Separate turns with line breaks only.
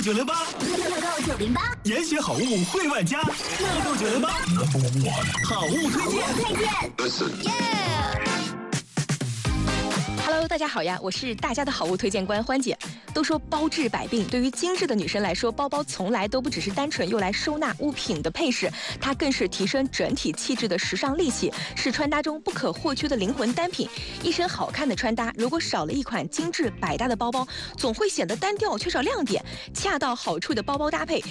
66908，66908，研选好物惠万家，66908，好物推荐。
Hello， 大家好呀，我是大家的好物推荐官欢姐。都说包治百病，对于精致的女生来说，包包从来都不只是单纯用来收纳物品的配饰，它更是提升整体气质的时尚利器，是穿搭中不可或缺的灵魂单品。一身好看的穿搭，如果少了一款精致百搭的包包，总会显得单调，缺少亮点。恰到好处的包包搭配，